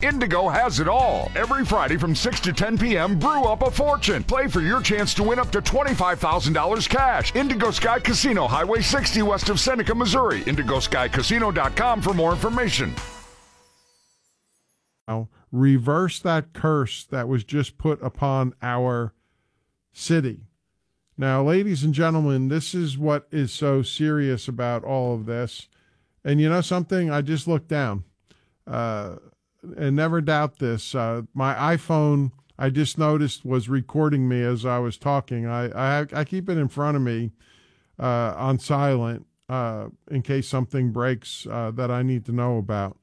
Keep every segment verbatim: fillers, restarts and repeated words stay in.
Indigo has it all. Every Friday from six to ten p.m., brew up a fortune. Play for your chance to win up to twenty-five thousand dollars cash. Indigo Sky Casino, Highway sixty west of Seneca, Missouri. indigo sky casino dot com for more information. Now, reverse that curse that was just put upon our city. Now, ladies and gentlemen, this is what is so serious about all of this. And you know something? I just looked down. Uh, and never doubt this. Uh, my iPhone, I just noticed, was recording me as I was talking. I, I, I keep it in front of me uh, on silent uh, in case something breaks uh, that I need to know about.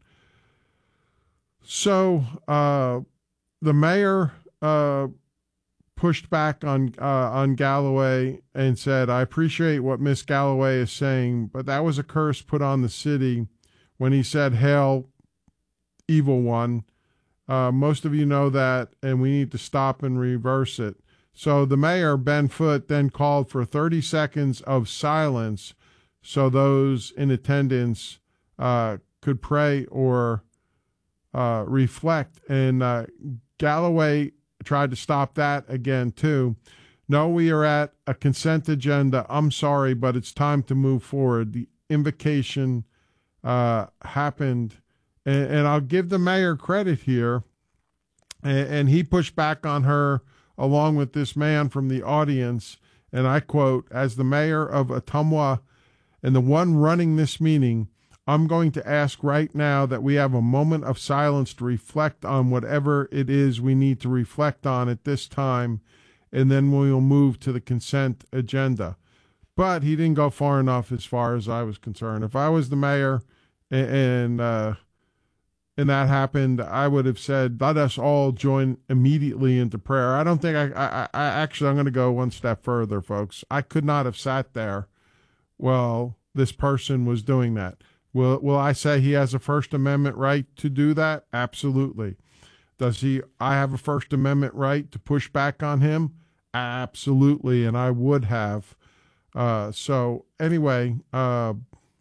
So uh, the mayor uh, pushed back on uh, on Galloway and said, I appreciate what Miss Galloway is saying, but that was a curse put on the city when he said, hail, evil one. Uh, most of you know that, and we need to stop and reverse it. So the mayor, Ben Foote, then called for thirty seconds of silence so those in attendance uh, could pray or uh, reflect. And uh, Galloway tried to stop that again, too. No, we are at a consent agenda. I'm sorry, but it's time to move forward. The invocation uh, happened, and, and I'll give the mayor credit here. And, and he pushed back on her along with this man from the audience. And I quote, as the mayor of Ottumwa and the one running this meeting, I'm going to ask right now that we have a moment of silence to reflect on whatever it is we need to reflect on at this time, and then we'll move to the consent agenda. But he didn't go far enough as far as I was concerned. If I was the mayor and and, uh, and that happened, I would have said, let us all join immediately into prayer. I don't think I, I, I actually, I'm going to go one step further, folks. I could not have sat there while this person was doing that. Will will I say he has a First Amendment right to do that? Absolutely. Does he? I have a First Amendment right to push back on him? Absolutely, and I would have. Uh, so anyway, uh,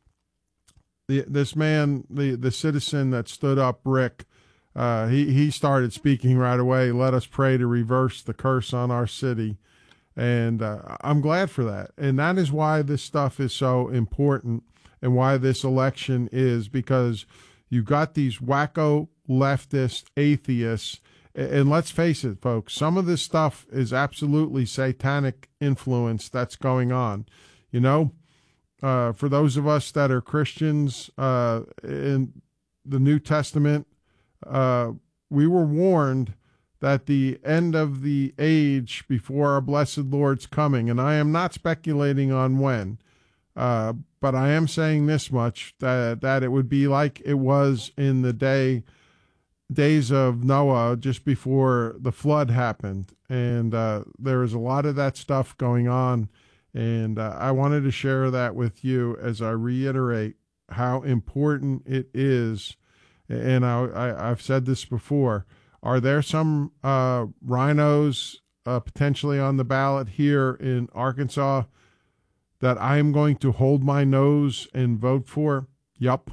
the this man, the the citizen that stood up, Rick, uh, he he started speaking right away. Let us pray to reverse the curse on our city, and uh, I'm glad for that. And that is why this stuff is so important. And why this election is, because you got these wacko leftist atheists. And let's face it, folks, some of this stuff is absolutely satanic influence that's going on. You know, uh, for those of us that are Christians uh, in the New Testament, uh, we were warned that the end of the age before our blessed Lord's coming, and I am not speculating on when, uh, but I am saying this much, that, that it would be like it was in the day days of Noah, just before the flood happened. And uh, there is a lot of that stuff going on. And uh, I wanted to share that with you as I reiterate how important it is. And I, I, I've said this before. Are there some uh, rhinos uh, potentially on the ballot here in Arkansas that I am going to hold my nose and vote for? Yup.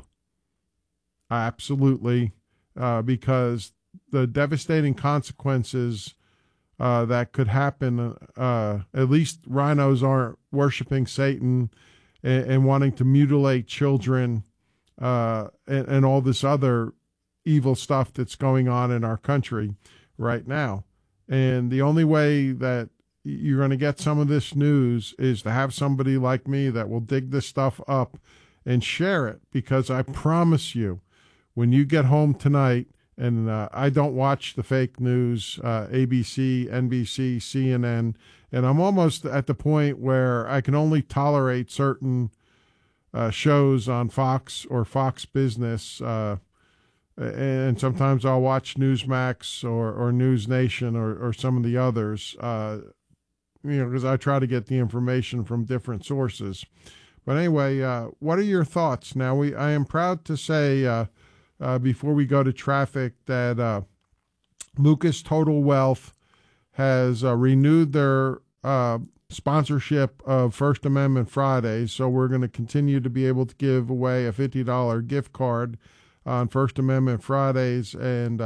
Absolutely. Uh, because the devastating consequences uh, that could happen, uh, at least rhinos aren't worshiping Satan and, and wanting to mutilate children uh, and, and all this other evil stuff that's going on in our country right now. And the only way that you're going to get some of this news is to have somebody like me that will dig this stuff up and share it, because I promise you, when you get home tonight, and uh, I don't watch the fake news, uh, A B C, N B C, C N N, and I'm almost at the point where I can only tolerate certain uh, shows on Fox or Fox Business, uh, and sometimes I'll watch Newsmax or, or News Nation or, or some of the others, uh, you know, because I try to get the information from different sources. But anyway, uh, what are your thoughts? Now, we I am proud to say, uh, uh, before we go to traffic, that uh, Lucas Total Wealth has uh, renewed their uh, sponsorship of First Amendment Fridays. So we're going to continue to be able to give away a fifty dollars gift card on First Amendment Fridays. And